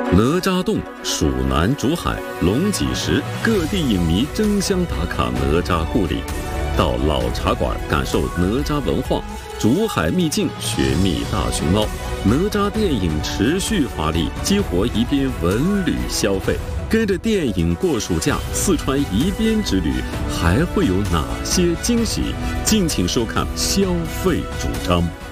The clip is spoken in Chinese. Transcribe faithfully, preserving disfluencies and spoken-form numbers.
哪吒洞、蜀南竹海、龙脊石，各地影迷争相打卡哪吒故里。到老茶馆感受哪吒文化，竹海秘境寻觅大熊猫。哪吒电影持续发力，激活宜宾文旅消费。跟着电影过暑假，四川宜宾之旅还会有哪些惊喜？敬请收看消费主张。